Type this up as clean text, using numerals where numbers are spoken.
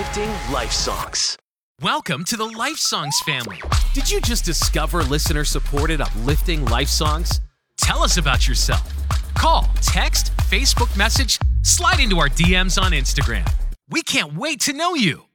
Uplifting Life Songs. Welcome to the Life Songs family. Did you just discover listener-supported uplifting life songs? Tell us about yourself. Call, text, Facebook message, slide into our DMs on Instagram. We can't wait to know you.